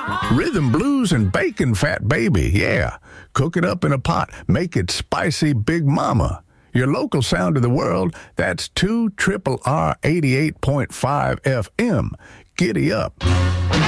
Rhythm blues and bacon fat, baby, yeah. Cook it up in a pot. Make it spicy Big Mama. Your local sound of the world, that's 2 R R 88.5 FM. Giddy up.